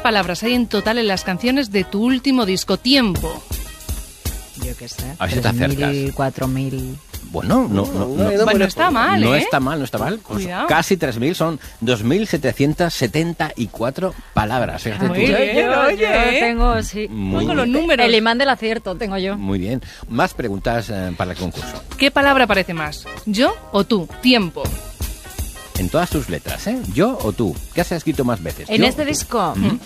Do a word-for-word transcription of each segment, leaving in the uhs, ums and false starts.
palabras hay en total en las canciones de tu último disco? Tiempo. Yo qué sé. A ver si te acercas. cuatro mil. Bueno, no, no, no, no, bueno, está mal, no ¿eh? está mal, no está mal. Pues Cuidado. casi tres mil, son dos mil setecientos setenta y cuatro palabras. Fíjate Muy tú. bien, yo, oye, yo ¿eh? tengo, sí. Muy Con los bien. números. El imán del acierto tengo yo. Muy bien. Más preguntas eh, para el concurso. ¿Qué palabra aparece más? ¿Yo o tú? Tiempo. En todas tus letras, ¿eh? ¿Yo o tú? ¿Qué has escrito más veces? En ¿Yo este o tú? disco, Ujú.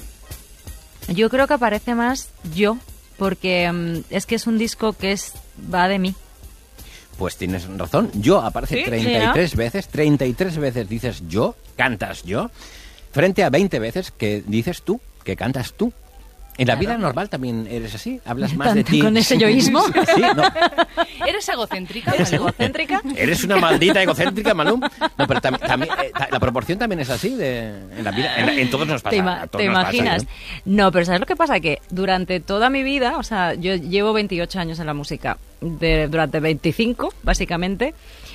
yo creo que aparece más yo, porque mm, es que es un disco que es va de mí. Pues tienes razón. Yo aparece ¿Sí? treinta y tres veces. treinta y tres veces dices yo, cantas yo, frente a veinte veces que dices tú, que cantas tú. En la vida normal también eres así, hablas más de ¿Tanto ti. con ese yoísmo? Sí, no. ¿Eres egocéntrica? ¿Eres Malú? egocéntrica? Eres una maldita egocéntrica, Malú. No, pero tam- también eh, ta- la proporción también es así de, en la vida. En, en todos nos pasa. ¿Te, ima- a todos te nos pasa, imaginas? ¿eh? No, pero ¿sabes lo que pasa? Que durante toda mi vida, o sea, yo llevo veintiocho años en la música, de, durante veinticinco, básicamente,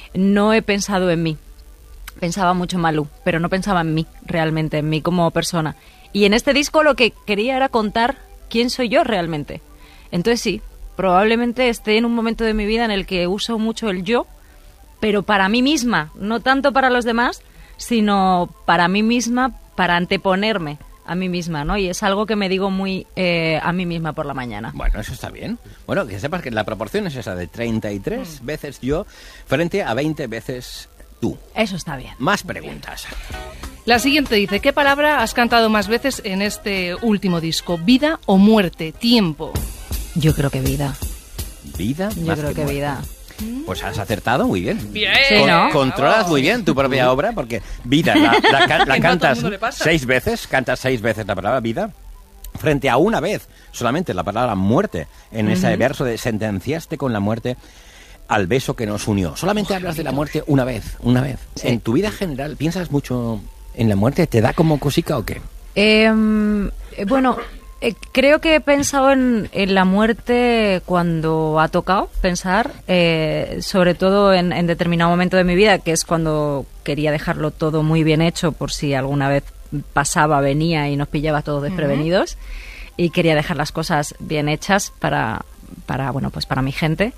no he pensado en mí. Pensaba mucho en Malú, pero no pensaba en mí, realmente, en mí como persona. Y en este disco lo que quería era contar quién soy yo realmente. Entonces sí, probablemente esté en un momento de mi vida en el que uso mucho el yo, pero para mí misma, no tanto para los demás, sino para mí misma, para anteponerme a mí misma, ¿no? Y es algo que me digo muy eh, a mí misma por la mañana. Bueno, eso está bien. Bueno, que sepas que la proporción es esa de treinta y tres veces yo frente a veinte veces tú. Eso está bien. Más preguntas. La siguiente dice, ¿qué palabra has cantado más veces en este último disco? ¿Vida o muerte? Tiempo. Yo creo que vida. Vida. Yo más creo que muerte. vida. Pues has acertado muy bien. Bien. Sí, Con- ¿no? Controlas muy bien tu propia obra porque vida la, la ca- la Que no a todo el cantas mundo le pasa. seis veces, cantas seis veces la palabra vida frente a una vez solamente la palabra muerte en ese verso de sentenciaste con la muerte al beso que nos unió. Solamente hablas de la muerte una vez, una vez. Sí. En tu vida general, ¿piensas mucho en la muerte? ¿Te da como cosica o qué? Eh, eh, bueno, eh, creo que he pensado en, en la muerte cuando ha tocado pensar, eh, sobre todo en, en determinado momento de mi vida, que es cuando quería dejarlo todo muy bien hecho por si alguna vez pasaba, venía y nos pillaba todos desprevenidos, y quería dejar las cosas bien hechas para, para bueno, pues para mi gente.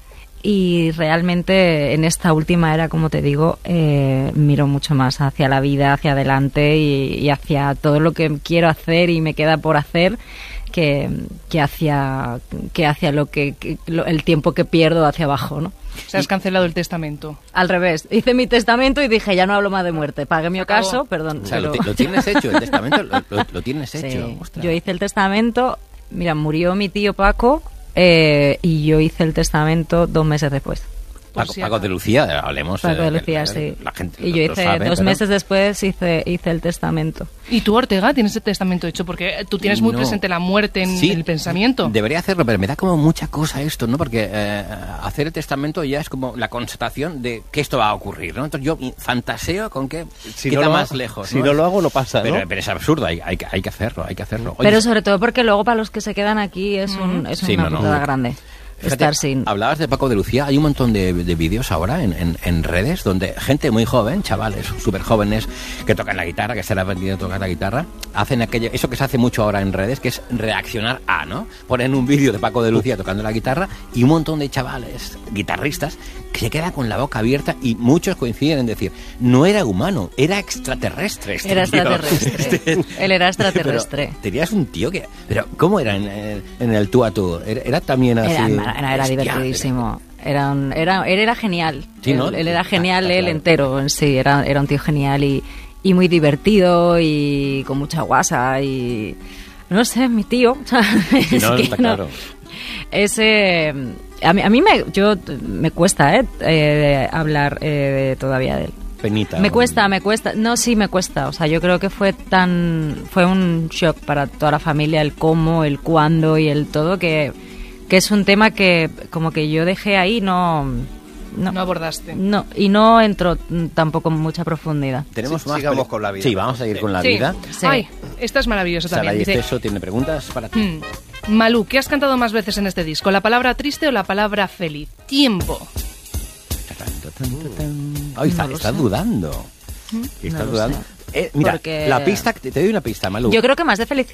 Y realmente en esta última era, como te digo, eh, miro mucho más hacia la vida, hacia adelante y, y hacia todo lo que quiero hacer y me queda por hacer que, que hacia que hacia lo que, que- lo- el tiempo que pierdo hacia abajo, ¿no? O sea, has cancelado el testamento. Al revés, hice mi testamento y dije, ya no hablo más de muerte. Pagué mi acabó. ocaso, perdón. O sea, lo, pero- ti- lo tienes hecho, el testamento lo, lo- lo tienes Sí, hecho. Ostras. yo hice el testamento, mira, murió mi tío Paco eh, y yo hice el testamento dos meses después. Paco, Por si Paco de Lucía, hablemos. Paco eh, de Lucía, la- sí. La gente y lo- yo lo hice, sabe, dos pero- meses después hice, hice el testamento. ¿Y tú, Ortega, tienes el testamento hecho? Porque tú tienes muy No. presente la muerte en Sí, el pensamiento. Debería hacerlo, pero me da como mucha cosa esto, ¿no? Porque eh, hacer el testamento ya es como la constatación de que esto va a ocurrir, ¿no? Entonces yo fantaseo con que Si queda no lo más hago- lejos. si no lo hago, no pasa, pero, ¿no? pero es absurdo, hay, hay, que- hay que hacerlo, hay que hacerlo. Oye, Pero sobre todo porque luego para los que se quedan aquí es, un, es Sí, una no, no. putada grande. fíjate, Estar sin... hablabas de Paco de Lucía, hay un montón de, de vídeos ahora en, en, en redes donde gente muy joven, chavales súper jóvenes que tocan la guitarra, que están aprendiendo a tocar la guitarra, hacen aquello, eso que se hace mucho ahora en redes, que es reaccionar a, ¿no? Ponen un vídeo de Paco de Lucía tocando la guitarra y un montón de chavales, guitarristas, que se quedan con la boca abierta y muchos coinciden en decir, no era humano, era extraterrestre. este Era tío". extraterrestre. Este- Él era extraterrestre. Pero tenías un tío que... Pero, ¿cómo era en, en- en el tú a tú? ¿Era, era también así? Era, era, era Hostia, divertidísimo. Era, un- era, él era genial. Sí, ¿no? Él, él era genial, Está él claro. entero en sí. Era, era un tío genial y, y muy divertido y con mucha guasa y... No sé, mi tío. Sí, Es no, que está no. claro. Ese... A mí, a mí me, yo, me cuesta eh, eh, hablar eh, todavía de él. Penita. Me cuesta, me cuesta. No, sí, me cuesta. O sea, yo creo que fue tan... Fue un shock para toda la familia el cómo, el cuándo y el todo, que, que es un tema que como que yo dejé ahí, no... No, No abordaste. no, y no entró mm, tampoco en mucha profundidad. Tenemos Sí, más sigamos pre- con la vida. Sí, vamos a ir con la Sí. vida. Sí. Ay, esta es maravillosa Sara también. y Dice, Esteso tiene preguntas para ti. hmm, Malú, ¿qué has cantado más veces en este disco? ¿La palabra triste o la palabra feliz? Tiempo. Ay, está, No lo está sé. dudando. Está No lo dudando. sé. Eh, mira, Porque- la pista, te, te doy una pista, Malú. Yo creo que más de felicidad.